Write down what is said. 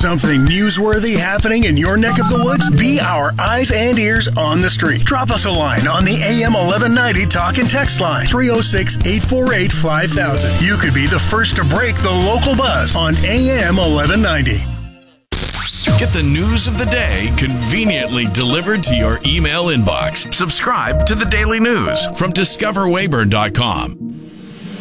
Something newsworthy happening in your neck of the woods? Be our eyes and ears on the street. Drop us a line on the AM 1190 talk and text line, 306-848-5000. You could be the first to break the local buzz on AM 1190. Get the news of the day conveniently delivered to your email inbox. Subscribe to the Daily News from DiscoverWayburn.com.